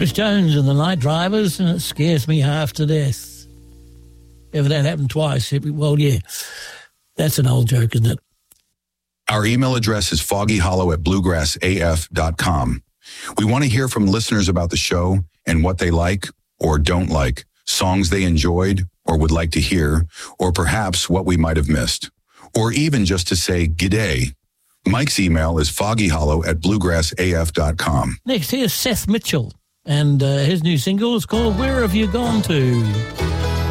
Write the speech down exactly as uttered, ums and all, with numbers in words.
Chris Jones and the Night Drivers, and it scares me half to death. If that happened twice, it'd be, well, yeah, that's an old joke, isn't it? Our email address is foggyhollow at bluegrass a f dot com. We want to hear from listeners about the show and what they like or don't like, songs they enjoyed or would like to hear, or perhaps what we might have missed, or even just to say g'day. Mike's email is foggyhollow at bluegrass a f dot com. Next, here's Seth Mitchell, and uh, his new single is called Where Have You Gone To?